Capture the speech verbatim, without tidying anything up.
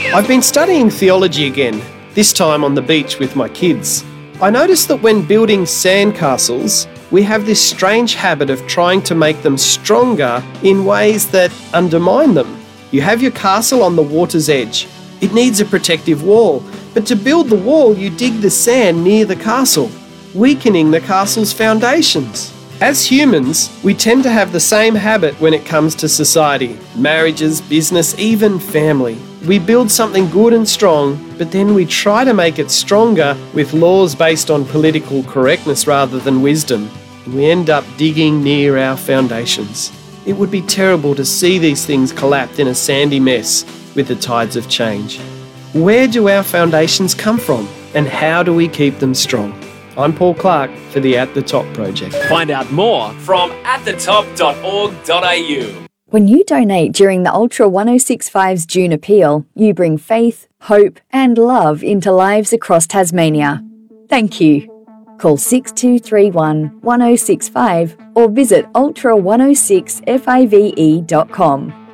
I've been studying theology again, this time on the beach with my kids. I noticed that when building sandcastles, we have this strange habit of trying to make them stronger in ways that undermine them. You have your castle on the water's edge. It needs a protective wall, but to build the wall, you dig the sand near the castle, weakening the castle's foundations. As humans, we tend to have the same habit when it comes to society, marriages, business, even family. We build something good and strong, but then we try to make it stronger with laws based on political correctness rather than wisdom, and we end up digging near our foundations. It would be terrible to see these things collapse in a sandy mess with the tides of change. Where do our foundations come from, and how do we keep them strong? I'm Paul Clark for the At The Top Project. Find out more from at the top dot org dot a u. When you donate during the Ultra ten sixty-five's June Appeal, you bring faith, hope and love into lives across Tasmania. Thank you. Call six two three one, one oh six five or visit ultra ten six five dot com.